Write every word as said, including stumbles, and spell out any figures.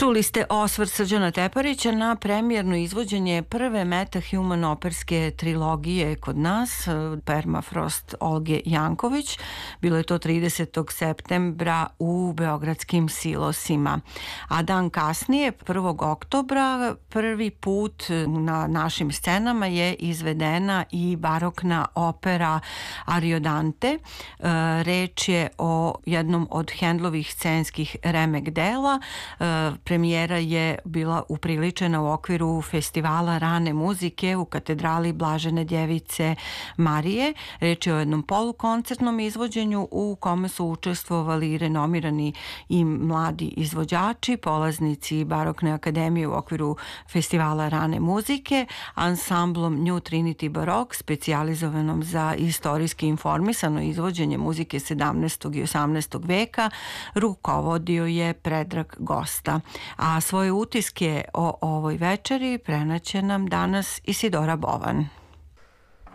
Čuli ste osvrt Srđana Teparića na premijerno izvođenje prve metahuman operske trilogije kod nas, Permafrost Olge Janković. Bilo je to tridesetog septembra u beogradskim Silosima. A dan kasnije, prvog oktobra, prvi put na našim scenama je izvedena i barokna opera Ariodante. Reč je o jednom od Hendlovih scenskih remek dela. Premijera je bila upriličena u okviru festivala rane muzike u katedrali Blažene Djevice Marije. Reč je o jednom polukoncertnom izvođenju u kome su učestvovali renomirani i mladi izvođači, polaznici Barokne akademije u okviru festivala rane muzike, ansamblom New Trinity Baroque, specijalizovanom za istorijski informisano izvođenje muzike sedamnaestog i osamnaestog veka, rukovodio je Predrag Gosta. A svoje utiske o ovoj večeri prenaće nam danas Isidora Bovan.